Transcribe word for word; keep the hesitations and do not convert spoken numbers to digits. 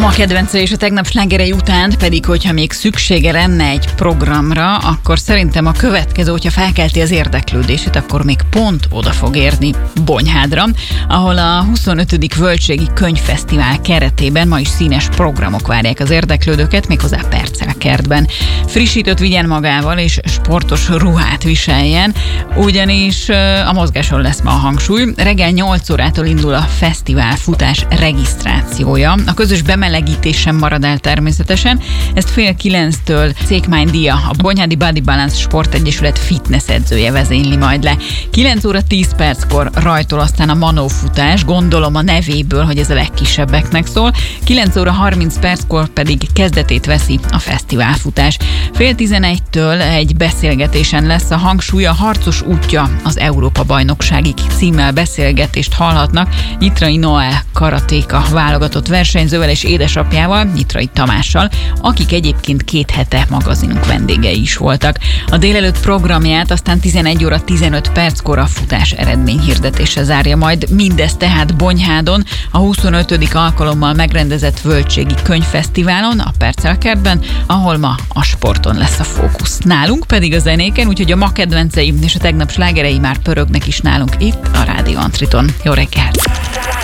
ma kedvencei és a tegnap slágerei után pedig, hogyha még szüksége lenne egy programra, akkor szerintem a következő, hogyha felkelti az érdeklődését, akkor még pont oda fog érni Bonyhádra, ahol a huszonötödik Völgységi Könyvfesztivál keretében ma is színes programok várják az érdeklődőket, méghozzá Percelkertben. Frissítőt vigyen magával és sportos ruhát viseljen, ugyanis a mozgáson lesz ma a hangsúly. Reggel nyolc órától indul a fesztivál futás regisztrációja. A közös bemelegítés sem marad el természetesen. Ezt fél kilenctől Székmány Dia, a Bonyhádi Body Balance Sportegyesület fitness edzője vezényli majd le. kilenc óra tíz perckor rajtol aztán a manófutás, gondolom a nevéből, hogy ez a legkisebbeknek szól. kilenc óra harminc perckor pedig kezdetét veszi a fesztiválfutás. Fél tizenegytől egy beszélgetésen lesz a hangsúly, a harcos útja az Európa-bajnokságig címmel beszélgetést hallhatnak Nyitrai Noel karatéka válogatott versenyzővel és édesapjával, Nyitrai Tamással, akik egyébként két hete magazinunk vendégei is voltak. A délelőtt programját aztán tizenegy óra tizenöt perckor a futás eredményhirdetése zárja majd. Mindez tehát Bonyhádon, a huszonötödik alkalommal megrendezett Völgységi Könyvfesztiválon, a Percelkertben, ahol ma a sporton lesz a fókusz. Nálunk pedig a zenéken, úgyhogy a ma kedvencei és a tegnap slágerei már pörögnek is nálunk itt a Rádió Antriton. Jó reggelt!